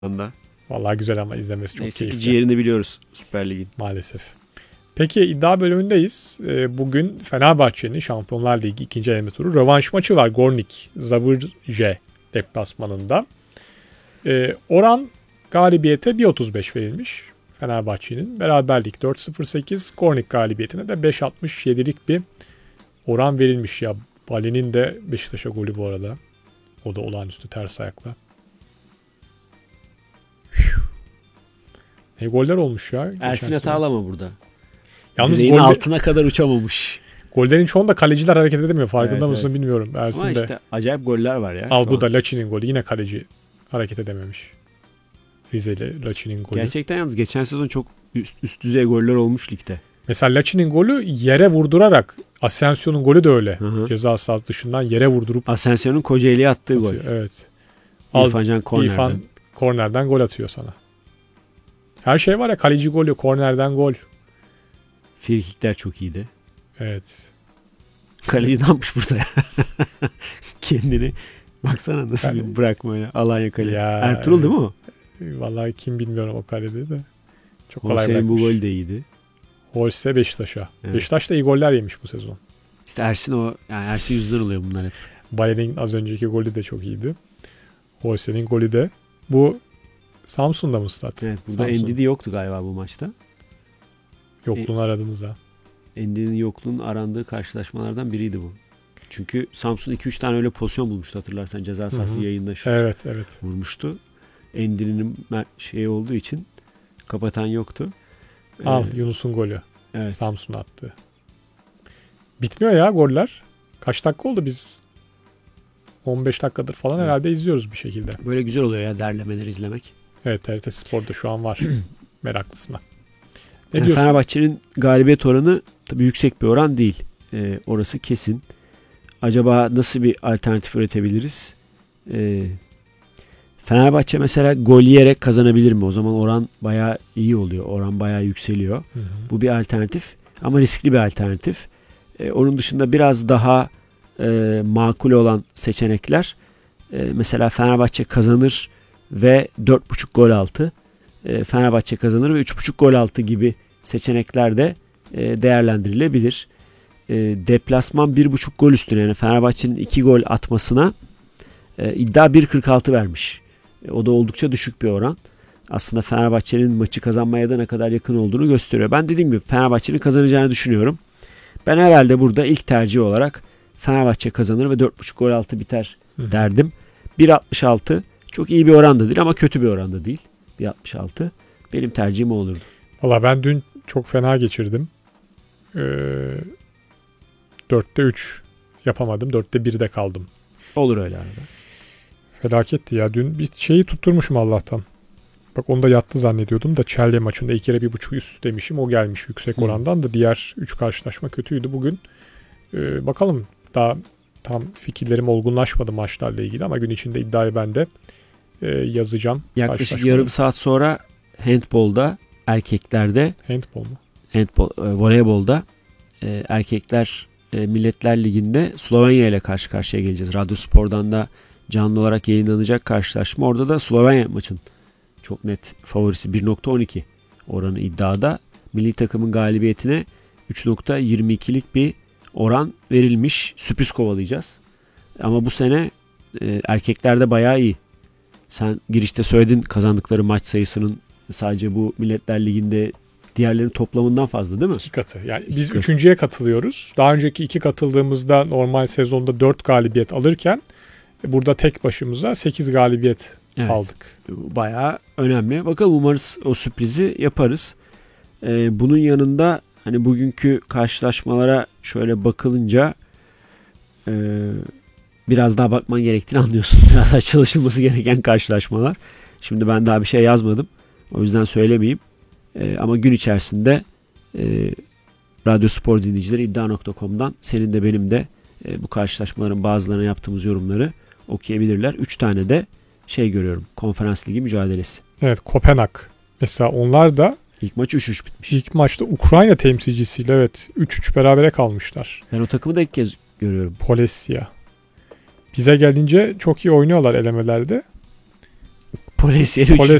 anda. Vallahi güzel ama izlemesi çok Neyse keyifli. ki ciğerini biliyoruz Süper Lig'in. Maalesef. Peki iddia bölümündeyiz. Bugün Fenerbahçe'nin Şampiyonlar Ligi 2. eleme turu rövanş maçı var. Gornik Zabrze deplasmanında. Oran galibiyete 1.35 verilmiş Fenerbahçe'nin. Beraberlik 4.08. Gornik galibiyetine de 5.67'lik bir oran verilmiş ya. Bali'nin de Beşiktaş'a golü bu arada. O da olağanüstü ters ayakla. Ne goller olmuş ya. Ersin hatalı ama burada. Yalnız direğin altına kadar uçamamış. Gollerin çoğunda kaleciler hareket edemiyor. Farkında Evet, mısın evet. bilmiyorum. Ersin Ama de. işte acayip goller var ya. Al bu da Laçin'in golü. Yine kaleci hareket edememiş. Rizeli Laçin'in golü. Gerçekten yalnız geçen sezon çok üst düzey goller olmuş ligde. Mesela Laçin'in golü yere vurdurarak, Asensio'nun golü de öyle. Hı-hı. Ceza sahası dışından yere vurdurup Asensio'nun Kocaeli'ye attığı atıyor. gol. Evet. İrfan kornerden. İrfan kornerden gol atıyor sana. Her şey var ya, kaleci golü, kornerden gol. Frikikler çok iyiydi. Evet. Kaleci ne yapmış burada ya? Kendini baksana nasıl bir bırakma ya. Alanya kale. Ya, Ertuğrul değil mi o? Vallahi kim bilmiyorum o kalede de. Çok kolay Holse'nin bırakmış. bu gol de iyiydi. Holse Beşiktaş'a. Evet. Beşiktaş da iyi goller yemiş bu sezon. İşte Ersin yüzünden oluyor bunlar hep. Bayern'in az önceki golü de çok iyiydi. Holse'nin golü de. Bu Samsun'da mı stat? Evet, burada Samsun. Ndidi yoktu galiba bu maçta. Yokluğunu aradınız ha. Ndidi'nin yokluğunun arandığı karşılaşmalardan biriydi bu. Çünkü Samsun 2-3 tane öyle pozisyon bulmuştu, hatırlarsan ceza sahası Hı-hı. yayında şut Evet. vurmuştu. Ndidi'nin şey olduğu için kapatan yoktu. Al Yunus'un golü. Evet. Samsun attı. Bitmiyor ya goller. Kaç dakika oldu biz? 15 dakikadır falan herhalde izliyoruz bir şekilde. Böyle güzel oluyor ya derlemeleri izlemek. Evet, TRT Spor'da şu an var. Meraklısına. Ne Yani diyorsun? Fenerbahçe'nin galibiyet oranı tabii yüksek bir oran değil. Orası kesin. Acaba nasıl bir alternatif üretebiliriz? Fenerbahçe mesela gol yiyerek kazanabilir mi? O zaman oran bayağı iyi oluyor. Oran bayağı yükseliyor. Hı-hı. Bu bir alternatif ama riskli bir alternatif. Onun dışında biraz daha makul olan seçenekler mesela Fenerbahçe kazanır ve 4.5 gol altı, Fenerbahçe kazanır ve 3.5 gol altı gibi seçenekler de değerlendirilebilir. Deplasman 1.5 gol üstüne, yani Fenerbahçe'nin 2 gol atmasına iddia 1.46 vermiş. O da oldukça düşük bir oran. Aslında Fenerbahçe'nin maçı kazanmaya da ne kadar yakın olduğunu gösteriyor. Ben dediğim gibi Fenerbahçe'nin kazanacağını düşünüyorum. Ben herhalde burada ilk tercih olarak Fenerbahçe kazanır ve 4.5 gol altı biter derdim. 1.66 çok iyi bir oran da değil ama kötü bir oran da değil. 1.66 benim tercihim o olurdu. Valla ben dün çok fena geçirdim. 4'te 3 yapamadım. 4'te 1'de kaldım. Olur öyle arada. Felaketti ya. Dün bir şeyi tutturmuşum Allah'tan. Bak onda yattı zannediyordum da Chelsea maçında 2 kere 1.5 üst demişim. O gelmiş yüksek orandan da diğer 3 karşılaşma kötüydü bugün. Bakalım, daha tam fikirlerim olgunlaşmadı maçlarla ilgili ama gün içinde iddiayı ben de yazacağım. Yaklaşık yarım saat sonra handbolda erkeklerde, Handball mu? voleybolda erkekler Milletler Ligi'nde Slovenya ile karşı karşıya geleceğiz. Radyo Spor'dan da canlı olarak yayınlanacak karşılaşma. Orada da Slovenya maçın çok net favorisi 1.12 oranı iddiada. Milli takımın galibiyetine 3.22'lik bir oran verilmiş. Sürpriz kovalayacağız. Ama bu sene erkeklerde bayağı iyi. Sen girişte söyledin, kazandıkları maç sayısının sadece bu Milletler Ligi'nde diğerlerinin toplamından fazla değil mi? 2 katı. Yani biz 3.'ye katılıyoruz. Daha önceki 2 katıldığımızda normal sezonda 4 galibiyet alırken burada tek başımıza 8 galibiyet aldık. Bayağı önemli. Bakalım, umarız o sürprizi yaparız. Bunun yanında hani bugünkü karşılaşmalara şöyle bakılınca biraz daha bakman gerektiğini anlıyorsun. Biraz daha çalışılması gereken karşılaşmalar. Şimdi ben daha bir şey yazmadım. O yüzden söylemeyeyim. Ama gün içerisinde Radyo Spor dinleyicileri iddia.com'dan senin de benim de bu karşılaşmaların bazılarına yaptığımız yorumları okuyabilirler. 3 tane de görüyorum. Konferans Ligi mücadelesi. Evet, Kopenhag. Mesela onlar da İlk maç 3-3 bitmiş. İlk maçta Ukrayna temsilcisiyle 3-3 berabere kalmışlar. Ben o takımı da ilk kez görüyorum. Polesya. Bize gelince çok iyi oynuyorlar elemelerde. Polesyeli 3.